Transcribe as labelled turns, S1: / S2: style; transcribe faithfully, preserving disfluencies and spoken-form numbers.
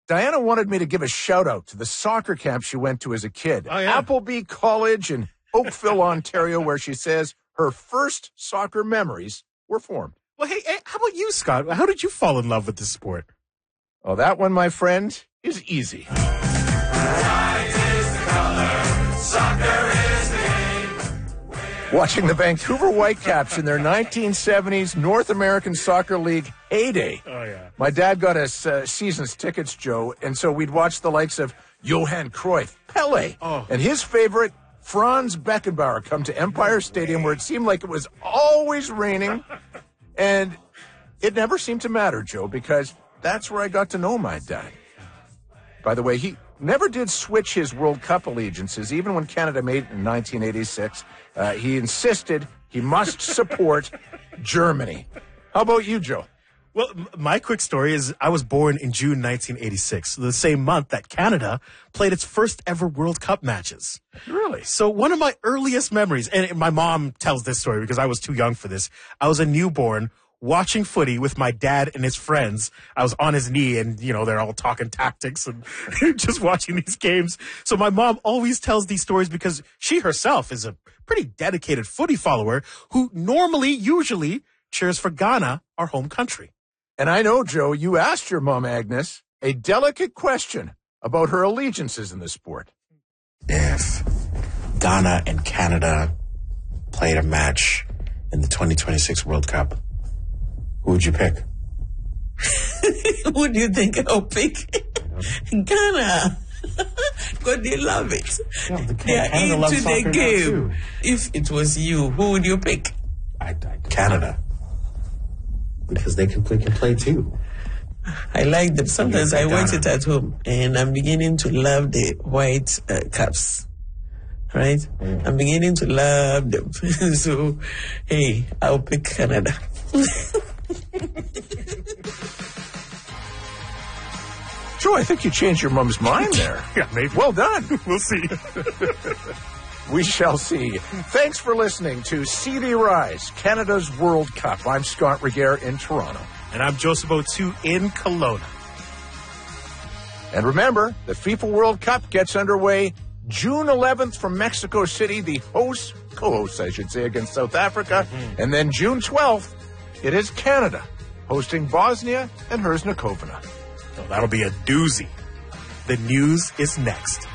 S1: Diana wanted me to give a shout-out to the soccer camp she went to as a kid.
S2: Oh, yeah.
S1: Appleby College in Oakville, Ontario, where she says her first soccer memories were formed.
S2: Well, hey, hey, how about you, Scott? How did you fall in love with this sport?
S1: Oh, that one, my friend, is easy.
S3: White is the color, soccer is the game.
S1: Watching the Vancouver Whitecaps in their nineteen seventies North American Soccer League heyday.
S2: Oh, yeah.
S1: My dad got us uh, season's tickets, Joe, and so we'd watch the likes of Johan Cruyff, Pele,
S2: Oh.
S1: and his favorite, Franz Beckenbauer, come to Empire Stadium, where it seemed like it was always raining, and it never seemed to matter, Joe, because that's where I got to know my dad. By the way, he never did switch his World Cup allegiances, even when Canada made it in nineteen eighty-six. Uh, he insisted he must support Germany. How about you, Joe?
S2: Well, m- my quick story is I was born in June nineteen eighty-six, the same month that Canada played its first ever World Cup matches.
S1: Really?
S2: So one of my earliest memories, and my mom tells this story because I was too young for this. I was a newborn watching footy with my dad and his friends. I was on his knee and, you know, they're all talking tactics and just watching these games. So my mom always tells these stories because she herself is a pretty dedicated footy follower who normally, usually cheers for Ghana, our home country.
S1: And I know, Joe, you asked your mom, Agnes, a delicate question about her allegiances in the sport.
S4: If Ghana and Canada played a match in the twenty twenty-six World Cup, who would you pick?
S5: Who do you think I'll pick? Ghana. God, they love it.
S4: Yeah, the
S5: They are
S4: Canada loves
S5: into the
S4: soccer now,
S5: game.
S4: too.
S5: If it was you, who would you pick?
S4: I, I, Canada. Because they can play, can play too.
S5: I like them. Sometimes
S4: You
S5: I
S4: pick
S5: watch
S4: Ghana.
S5: it at home, and I'm beginning to love the white uh, caps. Right?
S4: Mm.
S5: I'm beginning to love them. So, hey, I'll pick Canada.
S1: Joe, I think you changed your mom's mind there.
S2: Yeah, maybe.
S1: Well done.
S2: We'll see.
S1: We shall see. Thanks for listening to C D Rise, Canada's World Cup. I'm Scott Regier in Toronto.
S2: And I'm Joseph O'Toole in Kelowna.
S1: And remember, the FIFA World Cup gets underway June eleventh from Mexico City, the host, co-hosts, I should say, against South Africa.
S2: Mm-hmm.
S1: And then June twelfth, it is Canada hosting Bosnia and Herzegovina.
S2: So that'll be a doozy. The news is next.